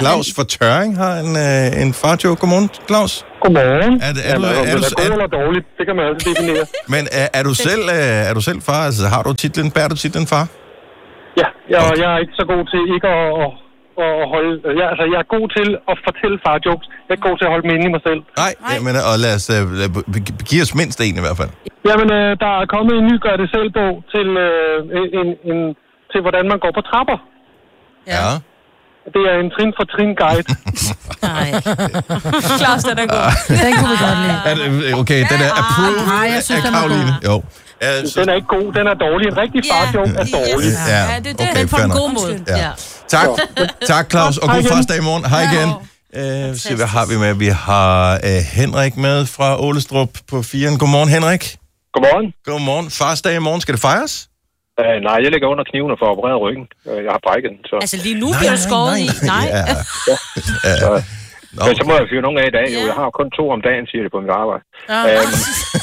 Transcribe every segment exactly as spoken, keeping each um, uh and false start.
Claus fra Tørring har en, øh, en far-joke. Godmorgen, Claus. Godmorgen. Er, er, er, du, er, er, du, er, er, er dårligt, det kan man altid definere. Men er, er, du selv, øh, er du selv far? Altså, har du titlen, bærer du titlen far? Ja, jeg, okay. jeg er ikke så god til ikke at, at, at holde... Jeg, altså, jeg er god til at fortælle far-jokes. Jeg er ikke god til at holde mig inde i mig selv. Nej, jamen, og lad os uh, give os mindst en i hvert fald. Jamen, øh, der er kommet en ny gør-det-selv-bog til, øh, en, en, til, hvordan man går på trapper. Ja. Det er en trin-for-trin-guide. Nej. Klaus, den er god. Den kunne vi godt lide. Er det, okay, den er approved ah, jeg synes, af Karoline. Jo. Ja, den er ikke god, den er dårlig. En rigtig far-joke er dårlig. Ja, ja det er det. okay, Den på en god måde. Ja. Ja. Tak, tak Claus, og god farsdag i morgen. Hej igen. Uh, se, hvad har vi med? Vi har uh, Henrik med fra Ålestrup på firen. Godmorgen, Henrik. Godmorgen. Godmorgen. Farsdag i morgen. Skal det fejres? Uh, nej, jeg ligger under kniven for at operere ryggen. Uh, jeg har brækket den, så... Altså lige nu bliver du skåret i. Nej. Ja. ja. Ja. Så, Nå, men så må jeg fyre nogle af i dag. Jo, jeg har kun to om dagen, siger det på mit arbejde. Ah. Um,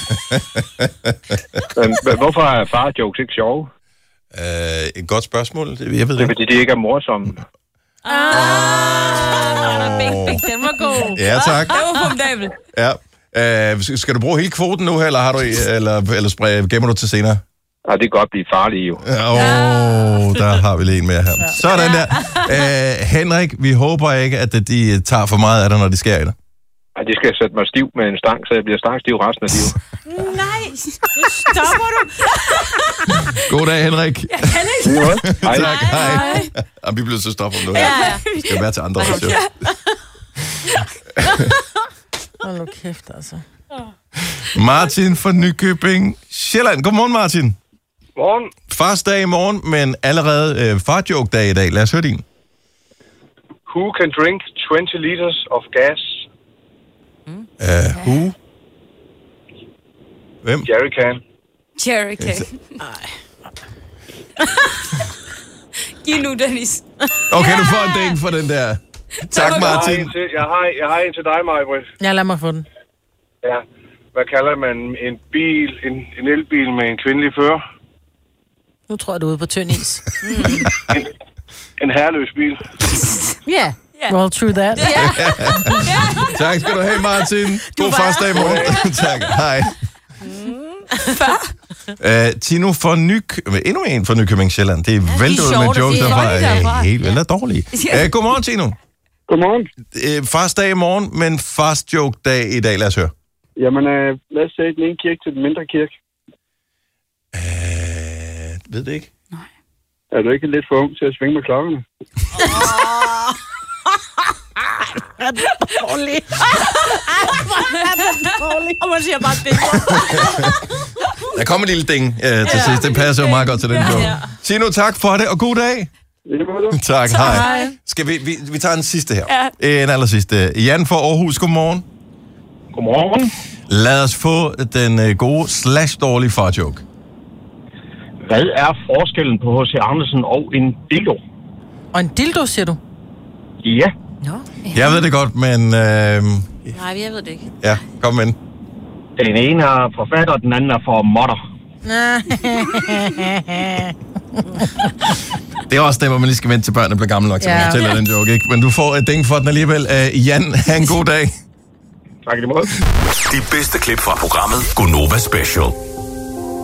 men, men hvorfor er far-jokes ikke sjove? uh, et godt spørgsmål. Jeg ved det er, ikke. fordi de ikke er morsomme. Ah, bing, bing, den var god. Ja, tak. Det var formidabelt. Ja. Uh, skal du bruge hele kvoten nu, eller har du eller eller spray, gemmer du til senere? Ja, det kan godt blive farligt, jo. Åh, oh, der har vi lige en mere her. Sådan der. Uh, Henrik, vi håber ikke, at de tager for meget af dig, når de skærer i dig. Ja, de skal sætte mig stiv med en stang, så jeg bliver stangstiv resten af livet. Nej, nu stopper du. God dag, Henrik. Jeg kan ikke. Hej. Tak, hej. hej. Jamen, vi bliver så stoppet nu her. Ja. Det skal være til andre også, jo. Hold nu kæft, altså. Martin fra Nykøbing Sjælland. Godmorgen, Martin. Godmorgen. Farsdag i morgen, men allerede øh, farjoke-dag i dag. Lad os høre din. Who can drink twenty liters of gas? Mm. Uh, who? Hvem? Jerry can. Jerry can. Giv nu, Dennis. Okay, du får en ding for den der. Tak, Martin. Jeg har en til, jeg har, jeg har en til dig, Majbrit. Ja, lad mig få den. Ja. Hvad kalder man en bil, en, en elbil med en kvindelig fører? Nu tror jeg, du er ude på tynd is. Mm. en, en herreløs bil. Ja, yeah. yeah. Well, true that. Yeah. Tak skal du have, Martin. God farsdag i morgen. Tak, hej. Uh, Tino fra Nyk... Endnu en fra Nykøbing Sjælland. Det er ja, væltet ud med jokes derfra. derfra. Helt vældig dårlige. Uh, godmorgen, Tino. Godmorgen. Uh, farsdag i morgen, men fast joke-dag i dag. Lad os høre. Jamen, øh, lad os sige den ene kirke til den mindre kirke. Uh, ved det ikke. Nej. Er du ikke lidt for ung til at svinge med klokkerne? Åh! Er det dårligt? Er det dårligt? Og man siger bare ding. Der kommer en lille ding uh, til sidst. Det passer jo meget godt til den joke. Ja. Tino, tak for det, og god dag. Tak, hej. Skal vi, vi, vi tager en sidste her. Ja. En aller sidste. Jan fra Aarhus, godmorgen. Godmorgen. Lad os få den uh, gode slash dårlige farjoke. Hvad er forskellen på H C Andersen og en dildo? Og en dildo, siger du? Ja. Nå. Ja. Jeg ved det godt, men... Uh, Nej, jeg ved det ikke. Ja, kom med. Den ene er forfatter, den anden er for modder. Det er også det, hvor man lige skal vente til børnene bliver gamle nok til, ja. at fortælle den joke, ikke? Men du får et ding for den alligevel. Uh, Jan, have en god dag. Tak i lige måde. De bedste klip fra programmet Gonova Special.